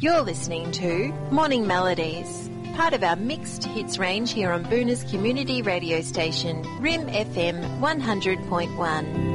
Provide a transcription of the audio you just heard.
You're listening to Morning Melodies, part of our mixed hits range here on Boona's community radio station, RIM FM 100.1.